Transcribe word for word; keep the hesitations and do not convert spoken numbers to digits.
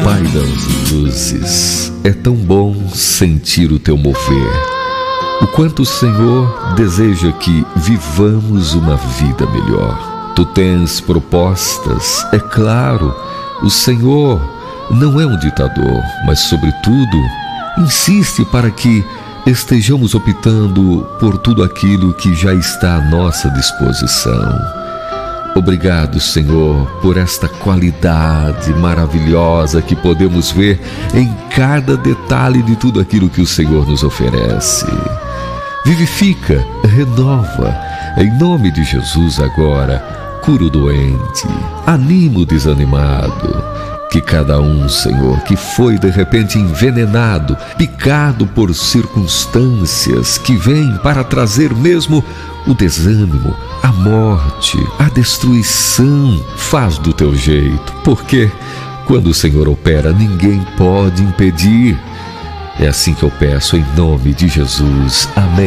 Pai das luzes, é tão bom sentir o teu mover. O quanto o Senhor deseja que vivamos uma vida melhor. Tu tens propostas, é claro. O Senhor não é um ditador, mas, sobretudo, insiste para que estejamos optando por tudo aquilo que já está à nossa disposição. Obrigado, Senhor, por esta qualidade maravilhosa que podemos ver em cada detalhe de tudo aquilo que o Senhor nos oferece. Vivifica, renova, em nome de Jesus agora, cura o doente, anima o desanimado. Que cada um, Senhor, que foi de repente envenenado, picado por circunstâncias que vêm para trazer mesmo o desânimo, a morte, a destruição, faz do teu jeito, porque quando o Senhor opera, ninguém pode impedir. É assim que eu peço em nome de Jesus. Amém.